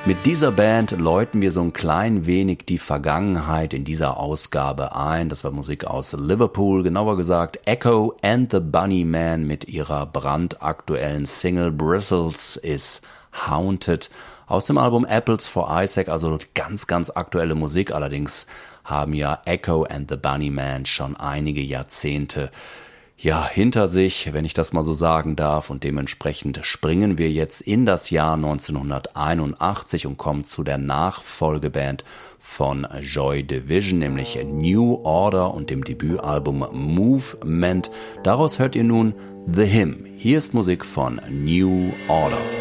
Mit dieser Band läuten wir so ein klein wenig die Vergangenheit in dieser Ausgabe ein. Das war Musik aus Liverpool, genauer gesagt Echo and the Bunnymen mit ihrer brandaktuellen Single Bristles is Haunted aus dem Album Apples for Isaac, also ganz, ganz aktuelle Musik. Allerdings haben ja Echo and the Bunnymen schon einige Jahrzehnte hinter sich, wenn ich das mal so sagen darf, und dementsprechend springen wir jetzt in das Jahr 1981 und kommen zu der Nachfolgeband von Joy Division, nämlich New Order und dem Debütalbum Movement. Daraus hört ihr nun The Hymn. Hier ist Musik von New Order.